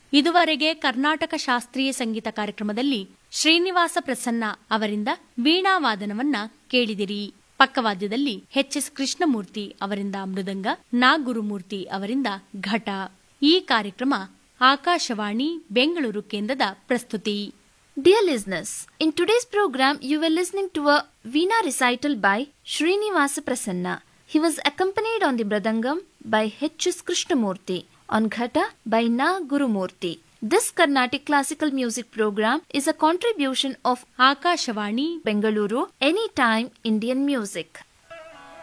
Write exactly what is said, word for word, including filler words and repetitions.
ಇದುವರೆಗೆ ಕರ್ನಾಟಕ ಶಾಸ್ತ್ರೀಯ ಸಂಗೀತ ಕಾರ್ಯಕ್ರಮದಲ್ಲಿ ಶ್ರೀನಿವಾಸ ಪ್ರಸನ್ನ ಅವರಿಂದ ವೀಣಾವಾದನವನ್ನ ಕೇಳಿದಿರಿ. ಪಕ್ಕವಾದ್ಯದಲ್ಲಿ ಎಚ್ ಎಸ್ ಕೃಷ್ಣಮೂರ್ತಿ ಅವರಿಂದ ಮೃದಂಗ, ನಾ ಗುರುಮೂರ್ತಿ ಅವರಿಂದ ಘಟ. ಈ ಕಾರ್ಯಕ್ರಮ ಆಕಾಶವಾಣಿ ಬೆಂಗಳೂರು ಕೇಂದ್ರದ ಪ್ರಸ್ತುತಿ. Dear listeners, in today's program you were listening to a Veena recital by Srinivasa Prasanna. He was accompanied on the Mridangam by H S Krishnamurti, on Ghata by Na Gurumurti. This Carnatic classical music program is a contribution of Akashvani Bengaluru Anytime Indian Music.